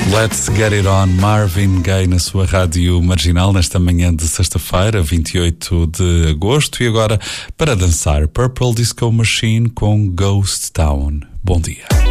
Let's Get It On, Marvin Gaye na sua rádio marginal nesta manhã de sexta-feira, 28 de agosto. E agora, para dançar, Purple Disco Machine com Ghost Town. Bom dia.